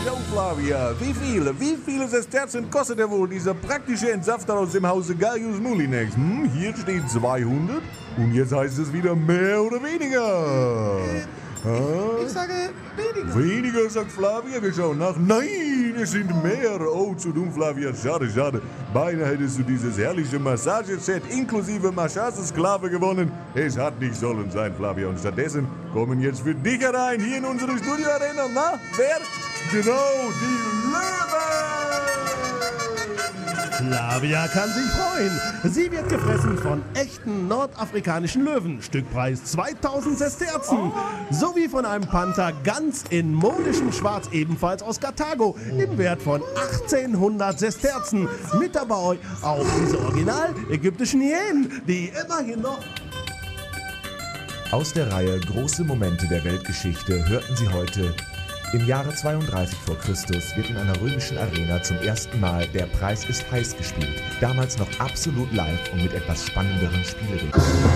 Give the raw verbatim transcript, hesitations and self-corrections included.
So, Flavia, wie viele, wie viele Sesterzen kostet denn wohl dieser praktische Entsafter aus dem Hause Gaius Mulinex? Hm, hier steht zweihundert und jetzt heißt es wieder mehr oder weniger. Ich, ich sage weniger. Weniger, sagt Flavia. Wir schauen nach. Nein, es sind mehr. Oh, zu dumm, Flavia. Schade, schade. Beinahe hättest du dieses herrliche Massageset inklusive Massagesklave gewonnen. Es hat nicht sollen sein, Flavia. Und stattdessen kommen jetzt für dich herein hier in unsere Studioarena. Na, wer? Genau, die Löwen! Flavia kann sich freuen. Sie wird gefressen von echten nordafrikanischen Löwen. Stückpreis zweitausend Sesterzen. Sowie von einem Panther ganz in modischem Schwarz, ebenfalls aus Karthago, im Wert von achtzehnhundert Sesterzen. Mit dabei auch diese original ägyptischen Hyänen, die immerhin noch... Aus der Reihe Große Momente der Weltgeschichte hörten Sie heute: Im Jahre zweiunddreißig vor Christus wird in einer römischen Arena zum ersten Mal Der Preis ist heiß gespielt. Damals noch absolut live und mit etwas spannenderen Spielregeln.